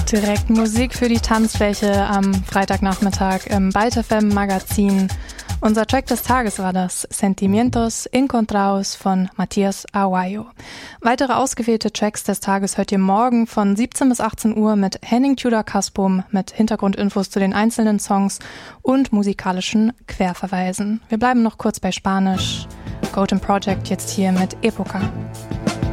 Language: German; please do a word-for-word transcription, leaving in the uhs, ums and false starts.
Direkt Musik für die Tanzfläche am Freitagnachmittag im Byte F M Magazin. Unser Track des Tages war das Sentimientos Encontrados von Matías Aguayo. Weitere ausgewählte Tracks des Tages hört ihr morgen von siebzehn bis achtzehn Uhr mit Henning Tudor-Kaspum mit Hintergrundinfos zu den einzelnen Songs und musikalischen Querverweisen. Wir bleiben noch kurz bei Spanisch. Golden Project jetzt hier mit Epoca.